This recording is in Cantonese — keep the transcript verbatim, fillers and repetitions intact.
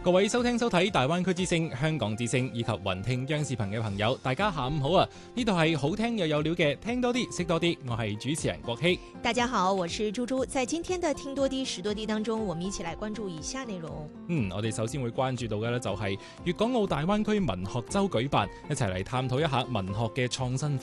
各位收聽收睇大灣區之聲、香港之聲以及雲聽央視頻嘅朋友，大家下午好啊！呢度係好聽又有料嘅，聽多啲識多啲，我係主持人國希。 大家好，我是豬豬。在今天的聽多啲識多啲當中，我們一起來關注以下內容。 嗯，我哋首先會關注到嘅呢，就係粵港澳大灣區文學周舉辦，一齊嚟探討一下文學嘅創新